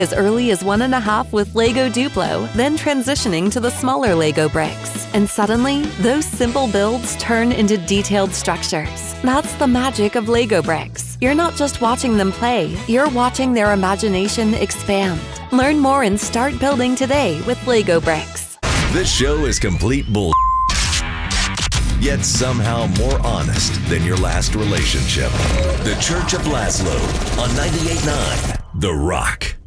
As early as 1.5 with Lego Duplo, then transitioning to the smaller Lego bricks. And suddenly, those simple builds turn into detailed structures. That's the magic of Lego bricks. You're not just watching them play, you're watching their imagination expand. Learn more and start building today with Lego bricks. This show is complete bull, yet somehow more honest than your last relationship. The Church of Laszlo on 98.9 The Rock.